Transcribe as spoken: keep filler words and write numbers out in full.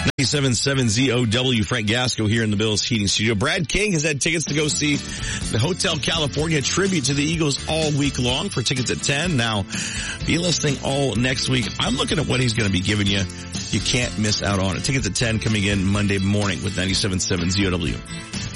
ninety-seven point seven Z O W, Frank Gasco here in the Bills Heating Studio. Brad King has had tickets to go see the Hotel California tribute to the Eagles all week long for tickets at ten. Now, be listening all next week. I'm looking at what he's going to be giving you. You can't miss out on it. Tickets at ten coming in Monday morning with ninety-seven point seven Z O W.